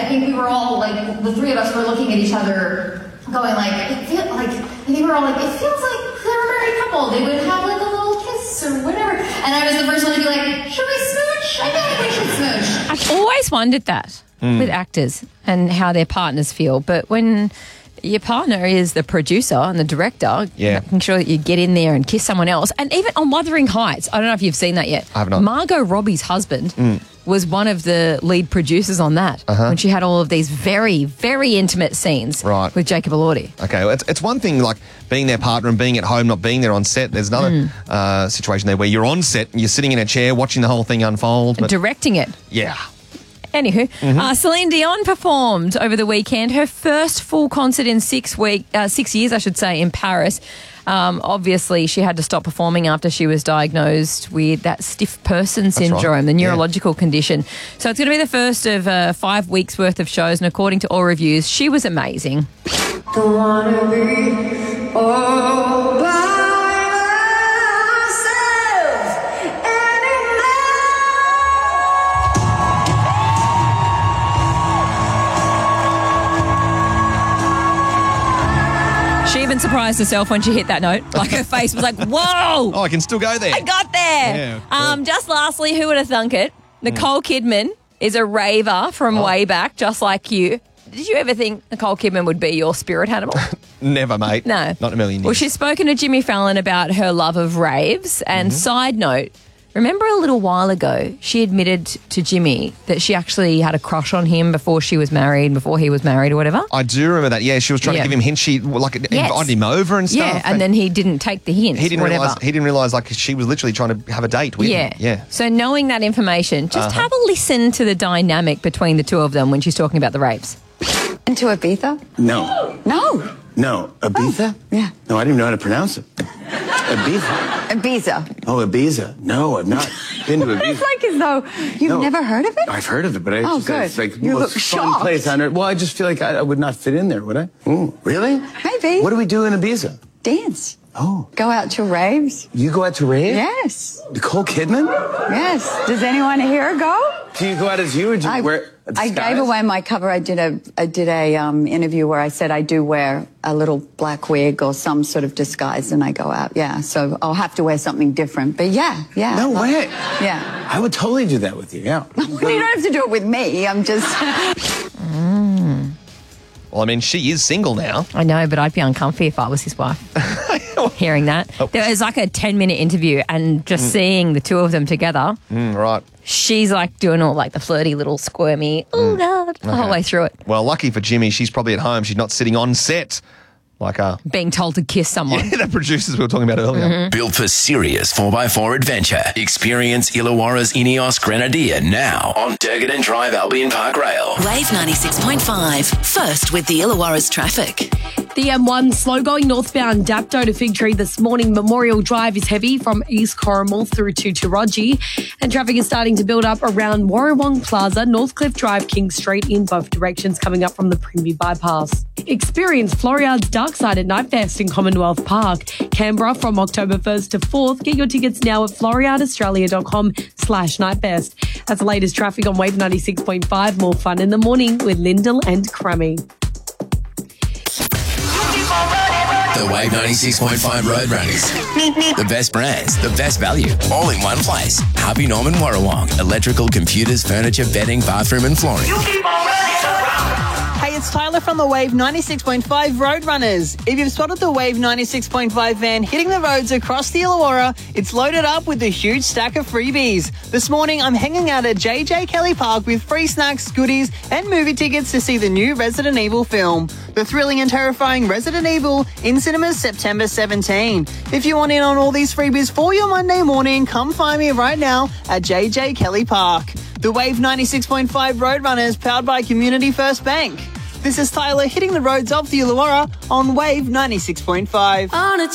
I think we were all like, the three of us were looking at each other, going like, I think we were all like, it feels like they're a married couple. They would have like a little kiss or whatever. And I was the first one to be like, should we smooch? I think we should smooch. I've always wondered that with actors and how their partners feel. But when your partner is the producer and the director, making sure that you get in there and kiss someone else. And even on Wuthering Heights, I don't know if you've seen that yet. I have not. Margot Robbie's husband was one of the lead producers on that when she had all of these very, very intimate scenes with Jacob Elordi. Okay, well, it's one thing like being their partner and being at home, not being there on set. There's another situation there where you're on set and you're sitting in a chair watching the whole thing unfold. But directing it. Yeah. Anywho, Celine Dion performed over the weekend, her first full concert in 6 years, I should say, in Paris. Obviously, she had to stop performing after she was diagnosed with that stiff person syndrome, the neurological condition. So it's going to be the first of 5 weeks' worth of shows, and according to all reviews, she was amazing. Don't wanna be all by She even surprised herself when she hit that note. Like her face was like, whoa! Oh, I can still go there. I got there. Yeah, cool. Just lastly, who would have thunk it? Nicole Kidman is a raver from way back, just like you. Did you ever think Nicole Kidman would be your spirit animal? Never, mate. No. Not in a million years. Well, she's spoken to Jimmy Fallon about her love of raves. And side note, remember a little while ago, she admitted to Jimmy that she actually had a crush on him before she was married, before he was married or whatever? I do remember that. Yeah, she was trying to give him hints. She invited him over and stuff. Yeah, and then he didn't take the hint. He didn't realise like she was literally trying to have a date with him. Yeah. So knowing that information, just have a listen to the dynamic between the two of them when she's talking about the raves. Into Ibiza? No. No. No. Ibiza? Oh, yeah. No, I didn't even know how to pronounce it. Ibiza. Ibiza. Oh, Ibiza. No, I've not been to Ibiza. It's like as though you've never heard of it? I've heard of it, but it's like You the look most fun shocked. place on earth. Well, I just feel like I would not fit in there, would I? Ooh, really? Maybe. What do we do in Ibiza? Dance. Oh. Go out to raves. You go out to rave? Yes. Nicole Kidman? Yes. Does anyone here go? Do you go out as you or do you wear a disguise? I gave away my cover. I did a interview where I said I do wear a little black wig or some sort of disguise and I go out. Yeah. So I'll have to wear something different. But yeah. No way. Yeah. I would totally do that with you, yeah. You don't have to do it with me. I'm just... Well, I mean, she is single now. I know, but I'd be uncomfy if I was his wife. Hearing that. There was like a 10-minute interview and just seeing the two of them together. Right. She's like doing all like the flirty little squirmy, oh God, the whole way through it. Well, lucky for Jimmy, she's probably at home. She's not sitting on set like being told to kiss someone. the producers we were talking about earlier. Built for serious 4x4 adventure. Experience Illawarra's Ineos Grenadier now on Durgan Drive Albion Park Rail. Wave 96.5. First with the Illawarra's traffic. The M1 slow-going northbound Dapto to Fig Tree this morning. Memorial Drive is heavy from East Corrimal through to Taraji. And traffic is starting to build up around Warrawong Plaza, Northcliffe Drive, King Street in both directions coming up from the Primby Bypass. Experience Floriada's Dark Side at Nightfest in Commonwealth Park. Canberra from October 1st to 4th. Get your tickets now at floriadaaustralia.com/Nightfest. That's the latest traffic on Wave 96.5. More fun in the morning with Lyndall and Crummy. The Wave 96.5 Road Runners. The best brands, the best value, all in one place. Harvey Norman Warrawong. Electrical, computers, furniture, bedding, bathroom and flooring. Hey, it's Tyler from the Wave 96.5 Road Runners. If you've spotted the Wave 96.5 van hitting the roads across the Illawarra, it's loaded up with a huge stack of freebies. This morning, I'm hanging out at JJ Kelly Park with free snacks, goodies, and movie tickets to see the new Resident Evil film. The thrilling and terrifying Resident Evil in cinemas September 17. If you want in on all these freebies for your Monday morning, come find me right now at JJ Kelly Park. The Wave 96.5 Road Runners, powered by Community First Bank. This is Tyler hitting the roads of the Illawarra on Wave 96.5.